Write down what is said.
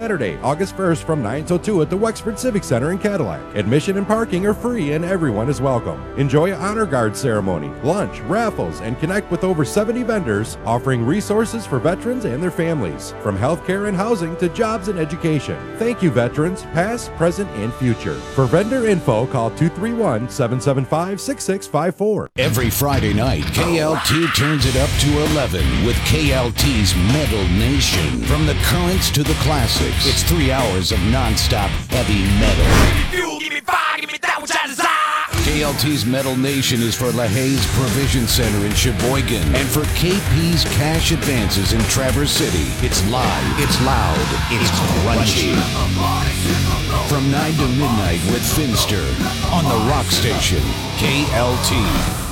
Saturday, August 1st from 9 till 2 at the Wexford Civic Center in Cadillac. Admission and parking are free and everyone is welcome. Enjoy an honor guard ceremony, lunch, raffles, and connect with over 70 vendors offering resources for veterans and their families, from healthcare and housing to jobs and education. Thank you, veterans, past, present, and future. For vendor info, call 231-775-6654. Every Friday night, KLT turns it up to 11 with KLT's Metal Nation. From the currents to the classics, it's 3 hours of non-stop heavy metal. Give me fire, give me that which I desire. KLT's Metal Nation is for LaHaye's Provision Center in Sheboygan and for KP's Cash Advances in Traverse City. It's live, it's loud, it's grungy. From 9 to midnight with Finster on the Rock Station, KLT.